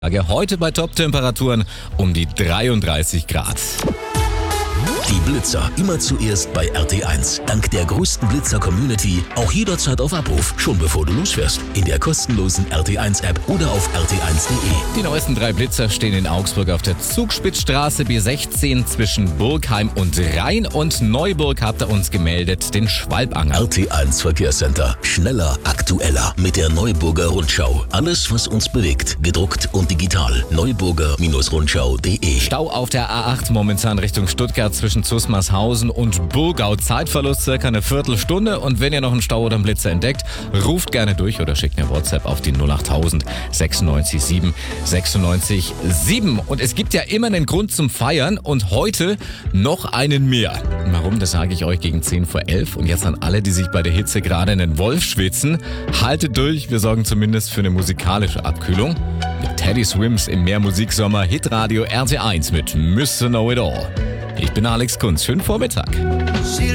Heute bei Top-Temperaturen um die 33 Grad. Die Blitzer immer zuerst bei RT1. Dank der größten Blitzer-Community auch jederzeit auf Abruf, schon bevor du losfährst. In der kostenlosen RT1-App oder auf rt1.de. Die neuesten 3 Blitzer stehen in Augsburg auf der Zugspitzstraße B16 zwischen Burgheim und Rhein und Neuburg habt ihr uns gemeldet, den Schwalbanger. RT1 Verkehrscenter. Schneller, aktueller mit der Neuburger Rundschau. Alles, was uns bewegt, gedruckt und digital. Neuburger-Rundschau.de. Stau auf der A8 momentan Richtung Stuttgart zwischen Zusmarshausen und Burgau. Zeitverlust circa eine Viertelstunde. Und wenn ihr noch einen Stau oder einen Blitzer entdeckt, ruft gerne durch oder schickt eine WhatsApp auf die 08000 96 7 96 7. Und es gibt ja immer einen Grund zum Feiern und heute noch einen mehr. Warum, das sage ich euch gegen 10 vor 11. Und jetzt an alle, die sich bei der Hitze gerade einen Wolf schwitzen, haltet durch, wir sorgen zumindest für eine musikalische Abkühlung. Mit Teddy Swims im Mehrmusiksommer Hitradio RT1 mit Mr. Know It All. Ich bin Alex Kunz. Schönen Vormittag.